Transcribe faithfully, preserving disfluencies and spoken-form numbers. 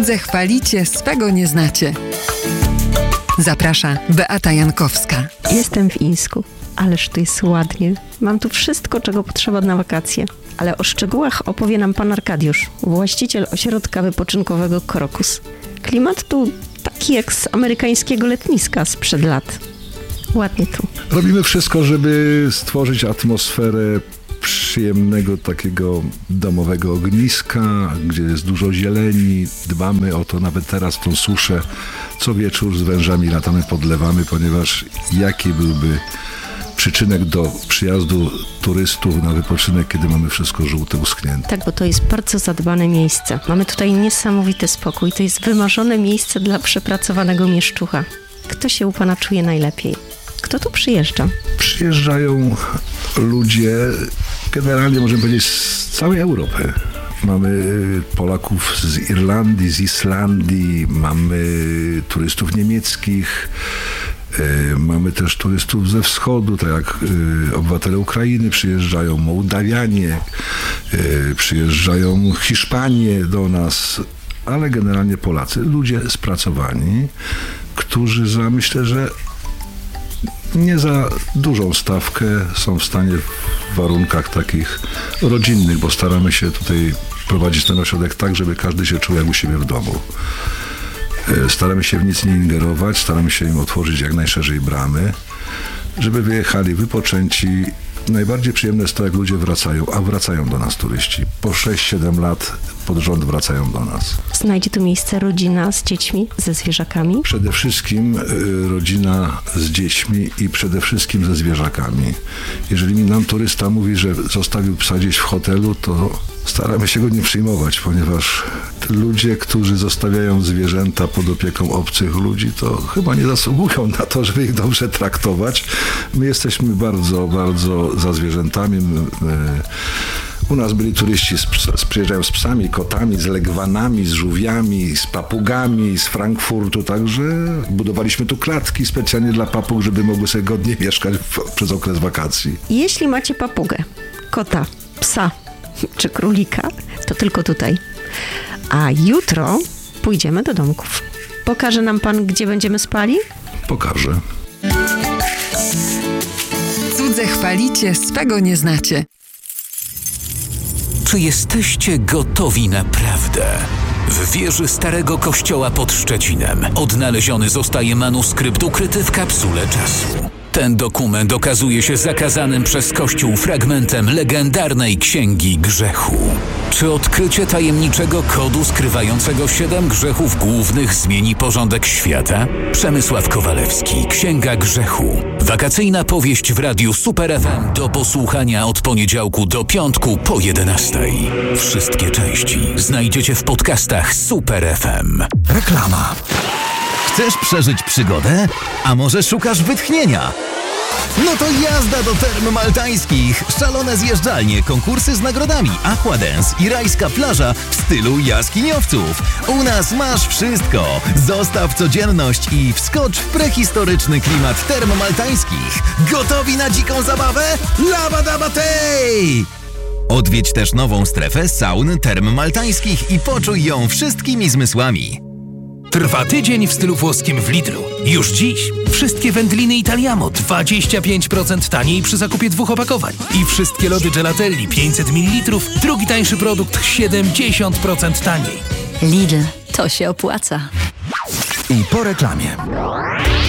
Cudze chwalicie, swego nie znacie. Zaprasza Beata Jankowska. Jestem w Ińsku. Ależ tu jest ładnie. Mam tu wszystko, czego potrzeba na wakacje. Ale o szczegółach opowie nam pan Arkadiusz, właściciel ośrodka wypoczynkowego Krokus. Klimat tu taki jak z amerykańskiego letniska sprzed lat. Ładnie tu. Robimy wszystko, żeby stworzyć atmosferę przyjemnego takiego domowego ogniska, gdzie jest dużo zieleni. Dbamy o to nawet teraz w tą suszę. Co wieczór z wężami latamy, podlewamy, ponieważ jaki byłby przyczynek do przyjazdu turystów na wypoczynek, kiedy mamy wszystko żółte, uschnięte. Tak, bo to jest bardzo zadbane miejsce. Mamy tutaj niesamowity spokój. To jest wymarzone miejsce dla przepracowanego mieszczucha. Kto się u pana czuje najlepiej? Kto tu przyjeżdża? Przyjeżdżają ludzie, generalnie możemy powiedzieć, z całej Europy. Mamy Polaków z Irlandii, z Islandii, mamy turystów niemieckich, mamy też turystów ze wschodu, tak jak obywatele Ukrainy przyjeżdżają, Mołdawianie, przyjeżdżają Hiszpanie do nas, ale generalnie Polacy, ludzie spracowani, którzy za, myślę, że nie za dużą stawkę są w stanie w warunkach takich rodzinnych, bo staramy się tutaj prowadzić ten ośrodek tak, żeby każdy się czuł jak u siebie w domu. Staramy się w nic nie ingerować, staramy się im otworzyć jak najszerzej bramy, żeby wyjechali wypoczęci. Najbardziej przyjemne jest to, jak ludzie wracają, a wracają do nas turyści. Po sześć siedem lat pod rząd wracają do nas. Znajdzie tu miejsce rodzina z dziećmi, ze zwierzakami? Przede wszystkim y, rodzina z dziećmi i przede wszystkim ze zwierzakami. Jeżeli nam turysta mówi, że zostawił psa gdzieś w hotelu, to staramy się go nie przyjmować, ponieważ ludzie, którzy zostawiają zwierzęta pod opieką obcych ludzi, to chyba nie zasługują na to, żeby ich dobrze traktować. My jesteśmy bardzo, bardzo za zwierzętami. My, u nas byli turyści, z, z, przyjeżdżają z psami, kotami, z legwanami, z żółwiami, z papugami, z Frankfurtu, także budowaliśmy tu klatki specjalnie dla papug, żeby mogły sobie godnie mieszkać w, przez okres wakacji. Jeśli macie papugę, kota, psa czy królika, to tylko tutaj. A jutro pójdziemy do domków. Pokaże nam pan, gdzie będziemy spali? Pokażę. Cudze chwalicie, swego nie znacie. Czy jesteście gotowi na prawdę? W wieży Starego Kościoła pod Szczecinem odnaleziony zostaje manuskrypt ukryty w kapsule czasu. Ten dokument okazuje się zakazanym przez Kościół fragmentem legendarnej Księgi Grzechu. Czy odkrycie tajemniczego kodu skrywającego siedem grzechów głównych zmieni porządek świata? Przemysław Kowalewski, Księga Grzechu. Wakacyjna powieść w radiu Super F M do posłuchania od poniedziałku do piątku po jedenastej. Wszystkie części znajdziecie w podcastach Super F M. Reklama. Chcesz przeżyć przygodę? A może szukasz wytchnienia? No to jazda do Term Maltańskich! Szalone zjeżdżalnie, konkursy z nagrodami, aquadance i rajska plaża w stylu jaskiniowców. U nas masz wszystko! Zostaw codzienność i wskocz w prehistoryczny klimat Term Maltańskich. Gotowi na dziką zabawę? Laba daba tej! Odwiedź też nową strefę saun Term Maltańskich i poczuj ją wszystkimi zmysłami. Trwa tydzień w stylu włoskim w Lidlu. Już dziś wszystkie wędliny Italiamo dwadzieścia pięć procent taniej przy zakupie dwóch opakowań. I wszystkie lody Gelatelli pięćset mililitrów, drugi tańszy produkt siedemdziesiąt procent taniej. Lidl, to się opłaca. I po reklamie.